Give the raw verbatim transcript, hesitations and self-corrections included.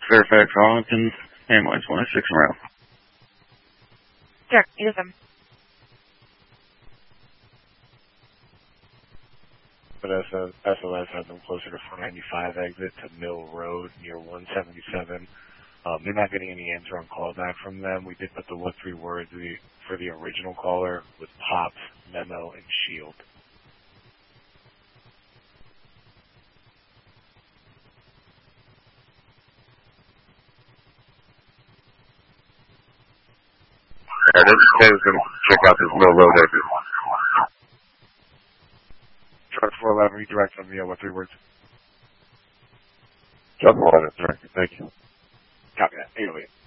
Fairfax, Arlington, ambulance one oh six around. Sure, use them. But S O S has them closer to four ninety-five exit to Mill Road near one seventy-seven. Um, they're not getting any answer on call back from them. We did put the what three words for the original caller with Pops, Memo, and Shield. Yeah, this is going to check out this Mill Road exit. Truck four eleven, redirect on the uh, what three words. Truck one eleven, direct. Thank you. Copy that. eight oh eight.